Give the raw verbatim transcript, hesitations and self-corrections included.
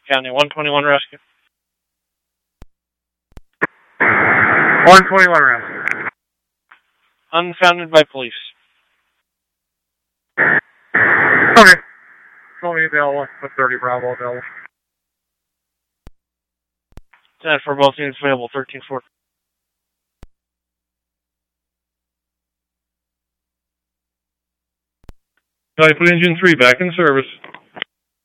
County one twenty-one rescue. one twenty-one rescue. Unfounded by police. Okay. Show me available. thirty Bravo available. ten for both units available. thirteen four. Typhoon Engine three back in service.